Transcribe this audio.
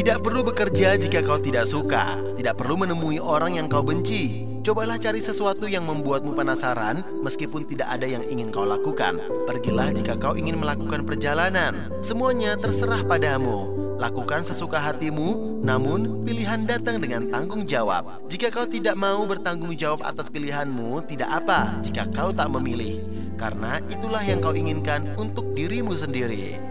Tidak perlu bekerja jika kau tidak suka. Tidak perlu menemui orang yang kau benci. Cobalah cari sesuatu yang membuatmu penasaran meskipun tidak ada yang ingin kau lakukan. Pergilah jika kau ingin melakukan perjalanan. Semuanya terserah padamu. Lakukan sesuka hatimu, namun pilihan datang dengan tanggung jawab. Jika kau tidak mau bertanggung jawab atas pilihanmu, tidak apa jika kau tak memilih. Karena itulah yang kau inginkan untuk dirimu sendiri.